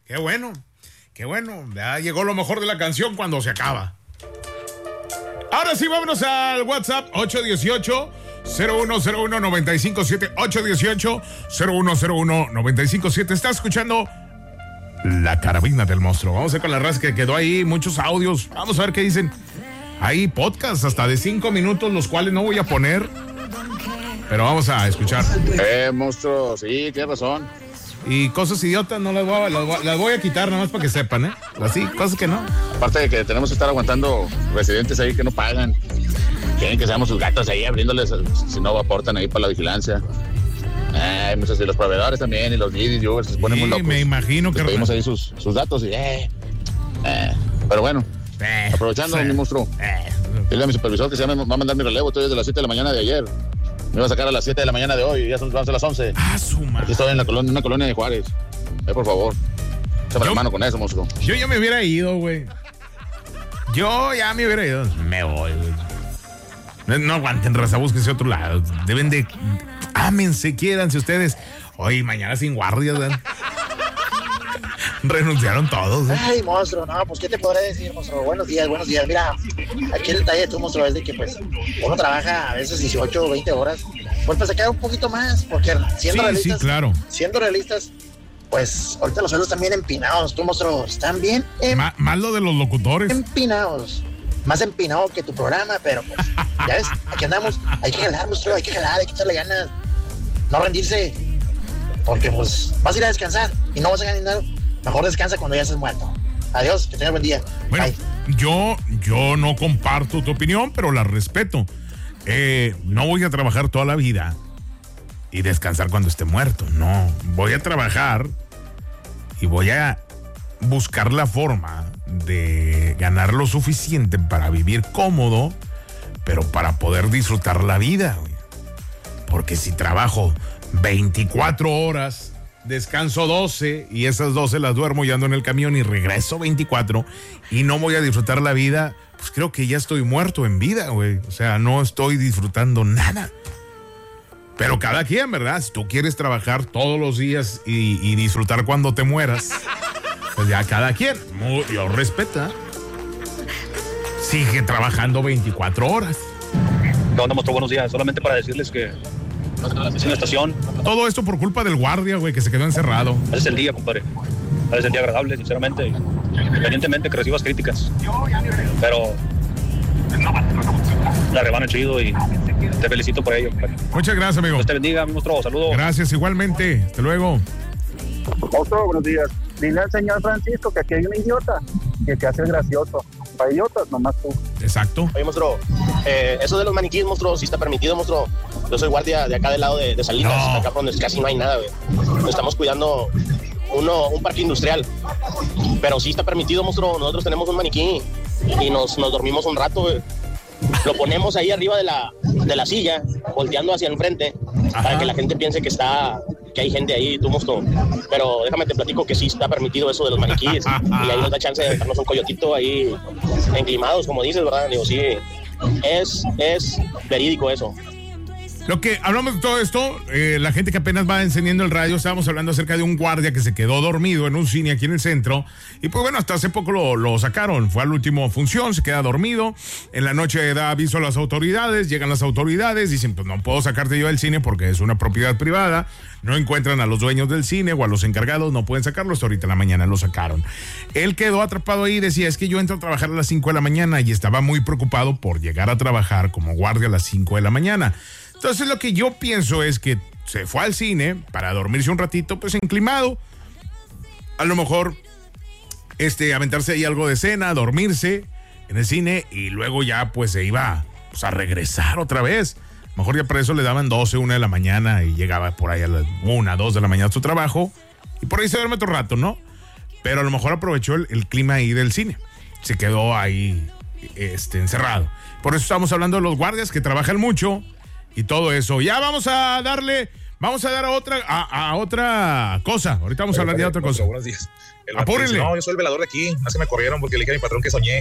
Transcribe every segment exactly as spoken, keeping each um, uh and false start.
Qué bueno, qué bueno. Ya llegó lo mejor de la canción cuando se acaba. Ahora sí, vámonos al WhatsApp ocho uno ocho, cero uno cero uno, nueve cinco siete. ocho uno ocho, cero uno cero uno, nueve cinco siete. Está escuchando La Carabina del Monstruo. Vamos a ver con la raza que quedó ahí, muchos audios. Vamos a ver qué dicen. Hay podcasts hasta de cinco minutos, los cuales no voy a poner, pero vamos a escuchar. Eh, monstruo, sí, tienes razón. Y cosas idiotas no las voy a, las voy, las voy a quitar nada más para que sepan, ¿eh? Así, cosas que no. Aparte de que tenemos que estar aguantando residentes ahí que no pagan. Quieren que seamos sus gatos ahí abriéndoles, si no aportan ahí para la vigilancia. Eh, muchos de los proveedores también y los Didi, yo, se ponen Sí, muy locos. me imagino que... Les pedimos ahí sus, sus datos y eh, eh. Pero bueno, Eh, aprovechando, sí. mi monstruo. Eh. Dile a mi supervisor que se me va a mandar mi relevo. Estoy desde las siete de la mañana de ayer. Me iba a sacar a las siete de la mañana de hoy y ya son, van a ser las once. Ah, su madre. Aquí estoy en la colonia, una colonia de Juárez. Eh, por favor. Échame la mano con eso, monstruo. Yo ya me hubiera ido, güey. Yo ya me hubiera ido. Me voy, güey. No, no aguanten, raza, búsquense otro lado. Deben de... Ámense, quiéranse ustedes. Hoy, mañana sin guardias, ¿verdad? Renunciaron todos, ¿eh? Ay, monstruo, no, pues, ¿qué te podré decir, monstruo? Buenos días, buenos días. Mira, aquí el detalle de tu, monstruo, es de que, pues, uno trabaja a veces dieciocho o veinte horas. Pues, pues, se queda un poquito más, porque siendo Sí, realistas... sí, claro. Siendo realistas, pues, ahorita los sueldos están bien empinados, tú, monstruo, están bien em- Ma- más lo de los locutores. empinados. Más empinado que tu programa, pero, pues, ya ves, aquí andamos. Hay que jalar, monstruo, hay que jalar, hay que echarle ganas. No rendirse, porque, pues, vas a ir a descansar y no vas a ganar dinero. Mejor descansa cuando ya estés muerto. Adiós, que tengas buen día. Bueno, Bye. yo, yo no comparto tu opinión, pero la respeto. Eh, no voy a trabajar toda la vida y descansar cuando esté muerto. No, voy a trabajar y voy a buscar la forma de ganar lo suficiente para vivir cómodo, pero para poder disfrutar la vida, güey. Porque si trabajo veinticuatro horas, descanso doce y esas doce las duermo y ando en el camión y regreso veinticuatro y no voy a disfrutar la vida, pues creo que ya estoy muerto en vida, güey. O sea, no estoy disfrutando nada. Pero cada quien, ¿verdad? Si tú quieres trabajar todos los días y, y disfrutar cuando te mueras, pues ya cada quien. Muy, yo respeta. Sigue trabajando veinticuatro horas. ¿Qué onda, monstruo? Buenos días. Solamente para decirles que es una estación. Todo esto por culpa del guardia, güey, que se quedó encerrado. Es el día, compadre. Es el día agradable, sinceramente. Independientemente que recibas críticas. Pero la rebana chido y te felicito por ello, compadre. Muchas gracias, amigo. Dios te bendiga, mi monstruo. Saludos. Gracias, igualmente. Hasta luego. Monstruo, buenos días. Dile al señor Francisco que aquí hay un idiota que te hace el gracioso. Para idiotas, nomás tú. Exacto. Oye, monstruo, eh, eso de los maniquíes, monstruo, sí está permitido, monstruo. Yo soy guardia de acá del lado de, de Salinas, No. acá por donde casi no hay nada, güey. Nos estamos cuidando uno, un parque industrial. Pero sí está permitido, monstruo. Nosotros tenemos un maniquí y nos, nos dormimos un rato, güey. Lo ponemos ahí arriba de la, de la silla, volteando hacia enfrente, Ajá. para que la gente piense que está, que hay gente ahí, tú, monstruo. Pero déjame te platico que sí está permitido eso de los maniquíes. Y ahí nos da chance de darnos un coyotito ahí enclimados, como dices, ¿verdad? Digo, sí, es, es verídico eso. Lo que hablamos de todo esto, eh, la gente que apenas va encendiendo el radio, estábamos hablando acerca de un guardia que se quedó dormido en un cine aquí en el centro. Y pues bueno, hasta hace poco lo, lo sacaron. Fue a la última función, se queda dormido. En la noche da aviso a las autoridades, llegan las autoridades, dicen, pues no puedo sacarte yo del cine porque es una propiedad privada. No encuentran a los dueños del cine o a los encargados, no pueden sacarlo. Hasta ahorita en la mañana lo sacaron. Él quedó atrapado ahí y decía, es que yo entro a trabajar a las cinco de la mañana y estaba muy preocupado por llegar a trabajar como guardia a las cinco de la mañana. Entonces lo que yo pienso es que se fue al cine para dormirse un ratito, pues enclimado. A lo mejor este, aventarse ahí algo de cena, dormirse en el cine y luego ya pues se iba pues, a regresar otra vez. A lo mejor ya para eso le daban doce, una de la mañana y llegaba por ahí a las una, dos de la mañana a su trabajo y por ahí se duerme otro rato, ¿no? Pero a lo mejor aprovechó el, el clima ahí del cine. Se quedó ahí este, encerrado. Por eso estamos hablando de los guardias que trabajan mucho y todo eso. Ya vamos a darle, vamos a dar a otra, a, a otra cosa. Ahorita vamos a hablar de otra cosa. Buenos días. El Apúrenle. No, yo soy el velador de aquí. Así me corrieron porque le dije a mi patrón que soñé.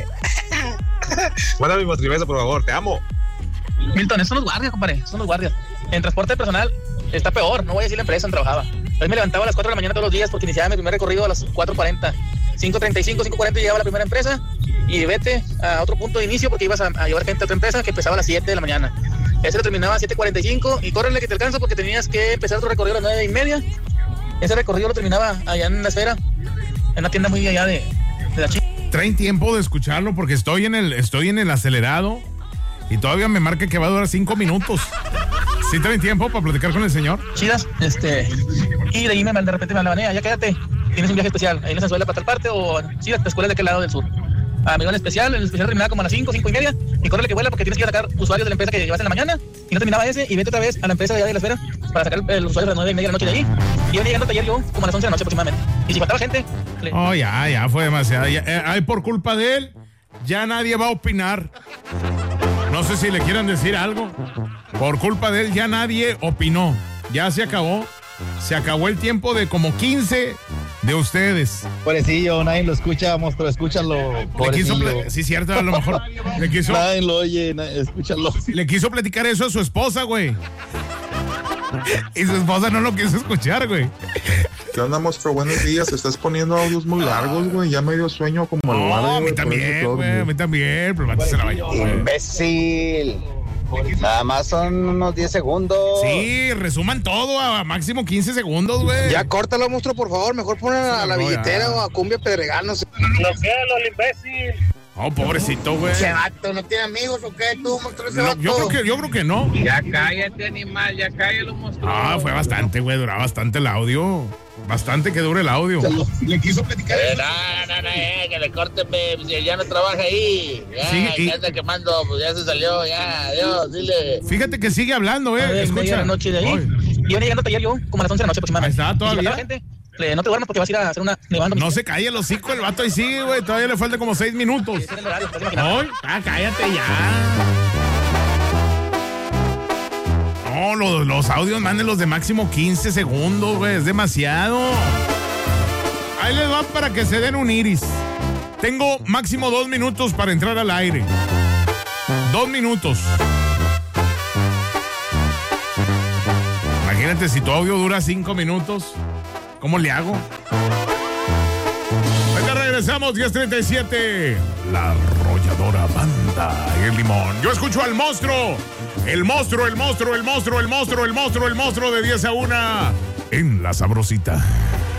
Mándame mi mostribesa, por favor. Te amo. Milton, esos son los guardias, compadre. Son los guardias. En transporte personal está peor. No voy a decir la empresa donde trabajaba. Hoy me levantaba a las cuatro de la mañana todos los días porque iniciaba mi primer recorrido a las cuatro cuarenta. cinco treinta y cinco, cinco cuarenta llegaba a la primera empresa y vete a otro punto de inicio porque ibas a, a llevar gente a otra empresa que empezaba a las siete de la mañana. Ese lo terminaba a siete cuarenta y cinco y córrele que te alcanzo porque tenías que empezar otro recorrido a las nueve y media. Ese recorrido lo terminaba allá en la Esfera, en una tienda muy allá de, de la China. Traen tiempo de escucharlo porque estoy en el, estoy en el acelerado y todavía me marca que va a durar cinco minutos. ¿Sí traen tiempo para platicar con el señor? Chidas, este, y de ahí me, de repente me hablaban, ya quédate, tienes un viaje especial, ahí en esa escuela para tal parte o, sí, la escuela de aquel lado del sur. Ah, me iba al especial, el especial terminaba como a las cinco, cinco y media, y córrele que vuela porque tienes que ir a sacar usuarios de la empresa que llevaste en la mañana, y no terminaba ese, y vete otra vez a la empresa de allá de la Esfera para sacar el, el usuario a las nueve y media de la noche de allí, y iba llegando al taller yo como a las once de la noche aproximadamente, y si faltaba gente... Le... Oh, ya, ya, fue demasiado, ya, eh, ay, por culpa de él, ya nadie va a opinar. No sé si le quieran decir algo. Por culpa de él ya nadie opinó. Ya se acabó. Se acabó el tiempo de como quince de ustedes. Pobrecillo, nadie lo escucha, monstruo, escúchalo. Le quiso pl- sí, cierto, a lo mejor le quiso. Nadie lo oye, nadie, escúchalo. Le quiso platicar eso a su esposa, güey. Y su esposa no lo quiso escuchar, güey. ¿Qué onda, monstruo? Buenos días. Estás poniendo audios muy largos, güey. Ya me dio sueño como el No, guardia, a mí güey, también, por eso güey. A mí también. Pero antes se la bañó, güey. Imbécil. Nada más son unos diez segundos. Sí, resuman todo a máximo quince segundos, güey. Ya córtalo, monstruo, por favor. Mejor pon a la no, billetera ya. o a Cumbia Pedregal, no sé. ¡Lo cielo, el imbécil! Oh, pobrecito, güey. Ese vato, ¿no tiene amigos o qué? Tú, monstruo, ese No, vato. yo creo que, yo creo que no. Ya cállate, animal, ya cállalo, monstruo. Ah, fue bastante, güey. Duraba bastante el audio. Bastante que dure el audio. Le quiso platicar. Eh, no, no, no, eh, que le corten, pues, ya no trabaja ahí. Ya, Sí, y- ya está quemando, pues ya se salió, ya, adiós, dile. Fíjate que sigue hablando, eh. nueve y media de Escucha. la noche de ahí, Ay, y iba llegando al taller yo como a las once de la noche aproximadamente. Ahí está, todavía. Y si faltaba gente, le, no te duermas porque vas a ir a hacer una... no se calle el hocico, el vato ahí sigue, güey. Todavía le falta como seis minutos. Ay, ah, cállate ya. No, los, los audios mándenlos de máximo quince segundos, güey. Es demasiado. Ahí les van para que se den un iris. Tengo máximo dos minutos para entrar al aire. Dos minutos. Imagínate si tu audio dura cinco minutos. ¿Cómo le hago? Venga, regresamos, diez treinta y siete. La arrolladora banda y el limón. Yo escucho al monstruo. El monstruo, el monstruo, el monstruo, el monstruo, el monstruo, el monstruo de diez a una en La Sabrosita.